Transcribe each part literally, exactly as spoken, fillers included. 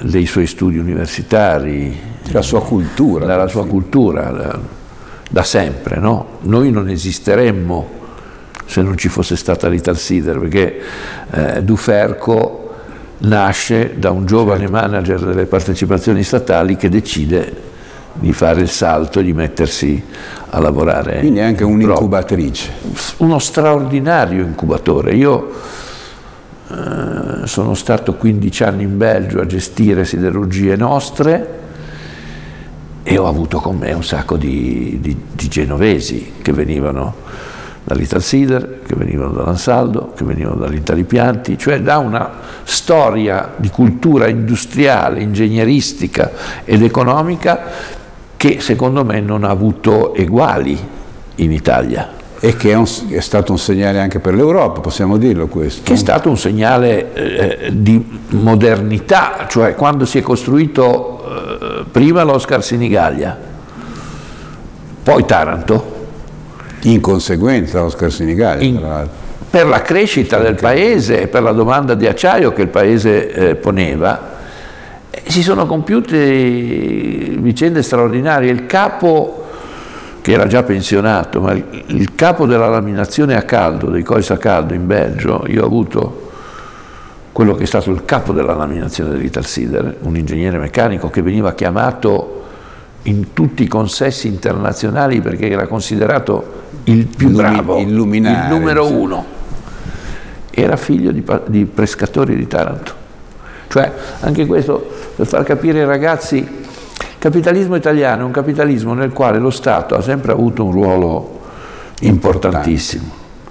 dei suoi studi universitari, la sua cultura, dalla sua cultura da, da sempre, no? Noi non esisteremmo se non ci fosse stata l'Italsider, perché eh, Duferco nasce da un giovane certo. manager delle partecipazioni statali che decide di fare il salto e di mettersi a lavorare. Quindi è anche un'incubatrice. Uno straordinario incubatore. Io eh, sono stato quindici anni in Belgio a gestire siderurgie nostre e ho avuto con me un sacco di, di, di genovesi che venivano dall'Italsider, che venivano dall'Ansaldo, che venivano dall'Italipianti, cioè da una storia di cultura industriale, ingegneristica ed economica che secondo me non ha avuto eguali in Italia. E che è, un, è stato un segnale anche per l'Europa, possiamo dirlo questo? Che è stato un segnale eh, di modernità, cioè quando si è costruito eh, prima l'Oscar Sinigallia, poi Taranto. In conseguenza Oscar Sinigallia, in, tra l'altro. Per la crescita del paese e per la domanda di acciaio che il paese eh, poneva, eh, si sono compiute vicende straordinarie. Il capo, che era già pensionato, ma il, il capo della laminazione a caldo, dei cois a caldo in Belgio, io ho avuto quello che è stato il capo della laminazione dell'Italsider, un ingegnere meccanico che veniva chiamato in tutti i consessi internazionali perché era considerato il più Illumi, bravo, il numero uno. Era figlio di, di pescatori di Taranto. Cioè, anche questo per far capire ai ragazzi, il capitalismo italiano è un capitalismo nel quale lo Stato ha sempre avuto un ruolo importantissimo.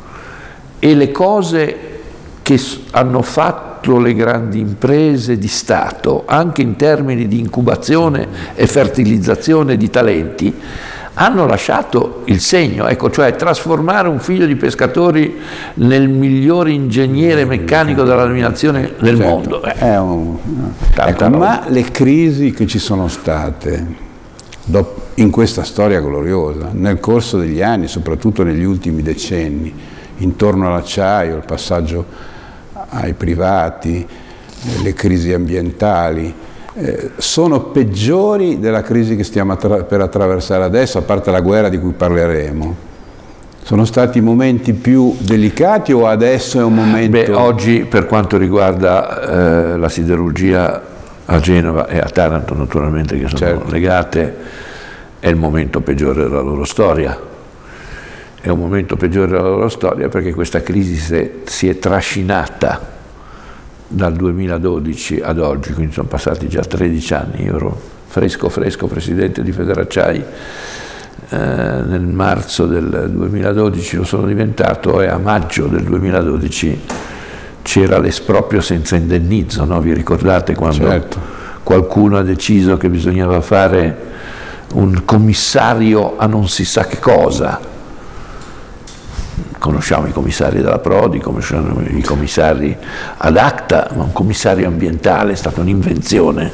E le cose che hanno fatto le grandi imprese di Stato, anche in termini di incubazione e fertilizzazione di talenti, hanno lasciato il segno, ecco, cioè trasformare un figlio di pescatori nel migliore ingegnere meccanico della laminazione del certo, mondo. Eh. È un, ecco, ma le crisi che ci sono state dopo, in questa storia gloriosa, nel corso degli anni, soprattutto negli ultimi decenni, intorno all'acciaio, il passaggio ai privati, le crisi ambientali, eh, sono peggiori della crisi che stiamo attra- per attraversare adesso, a parte la guerra di cui parleremo. Sono stati momenti più delicati o adesso è un momento... Beh, oggi per quanto riguarda eh, la siderurgia a Genova e a Taranto naturalmente, che sono certo. legate, è il momento peggiore della loro storia. È un momento peggiore della loro storia perché questa crisi si è, si è trascinata dal duemiladodici ad oggi, quindi sono passati già tredici anni. Io ero fresco fresco presidente di Federacciai eh, nel marzo del duemiladodici, lo sono diventato, e a maggio del duemiladodici c'era l'esproprio senza indennizzo, no? Vi ricordate quando certo. qualcuno ha deciso che bisognava fare un commissario a non si sa che cosa? Conosciamo i commissari della Prodi, conosciamo i commissari ad acta, ma un commissario ambientale è stata un'invenzione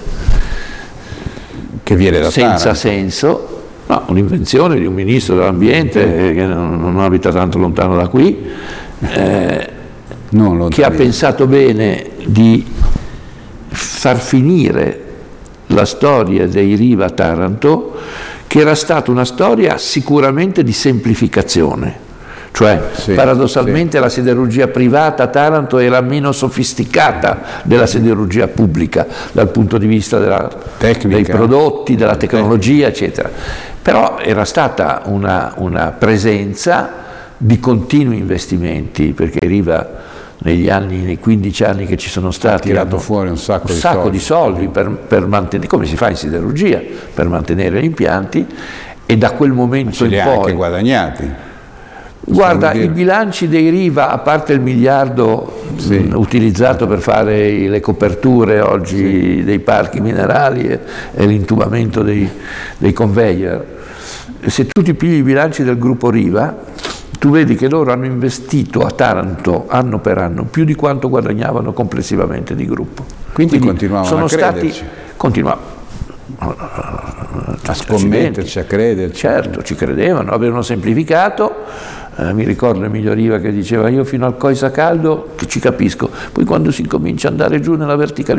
che viene da senza Taranto. senso, no, un'invenzione di un ministro dell'ambiente che non, non abita tanto lontano da qui, eh, non che ha pensato bene di far finire la storia dei Riva Taranto, che era stata una storia sicuramente di semplificazione. Cioè, sì, paradossalmente sì. la siderurgia privata a Taranto era meno sofisticata della siderurgia pubblica dal punto di vista della, dei prodotti, della tecnologia, eccetera. Però era stata una, una presenza di continui investimenti, perché Riva negli anni, nei quindici anni che ci sono stati, ha tirato fuori un sacco, un di, sacco soldi. di soldi per, per mantenere, come si fa in siderurgia, per mantenere gli impianti, e da quel momento in poi... Ce li ha anche guadagnati. Guarda, i bilanci dei Riva, a parte il miliardo sì. mh, utilizzato per fare le coperture oggi sì. dei parchi minerali e, e l'intubamento dei, dei conveyor, se tu ti pigli i bilanci del gruppo Riva, tu vedi che loro hanno investito a Taranto anno per anno più di quanto guadagnavano complessivamente di gruppo. Quindi, Quindi continuavano sono a crederci. Stati, continuavano a scommetterci, a crederci. Certo, ci credevano, avevano semplificato. Eh, mi ricordo Emilio Riva che diceva: io fino al coisa caldo che ci capisco, poi quando si incomincia ad andare giù nella verticalità